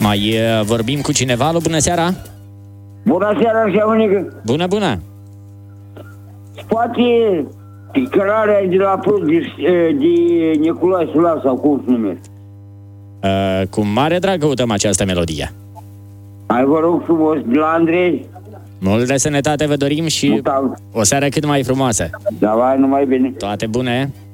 Mai vorbim cu cineva? Alo, bună seara! Bună seara, Șeamănică! Bună, bună! Poate cărarea de la Prut de Nicolae Sula sau cum se numește. Cu mare drag căutăm această melodie. Hai, vă rog frumos, de la Andrei. Mult de sănătate vă dorim și o seară cât mai frumoasă. Da, vai, numai bine. Toate bune!